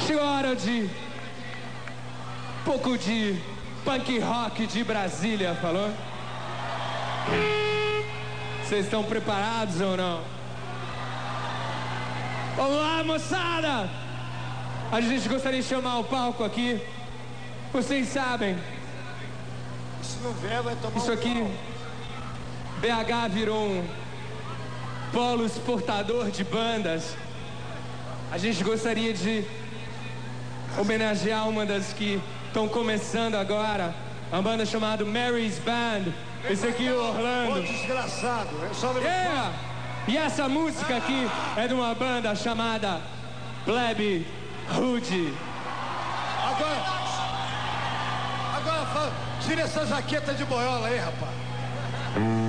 Chegou a hora de pouco de punk rock de Brasília, falou? Vocês estão preparados ou não? Vamos lá, moçada! A gente gostaria de chamar o palco aqui. Vocês sabem, Se não vier, vai tomar isso aqui, BH virou um polo exportador de bandas. A gente gostaria de homenagear uma das que estão começando agora, uma banda chamada Mary's Band. Esse aqui é o Orlando. Ô, desgraçado, é só me E essa música aqui é de uma banda chamada Plebe Hood. Agora, tira essa jaqueta de boiola aí, rapaz.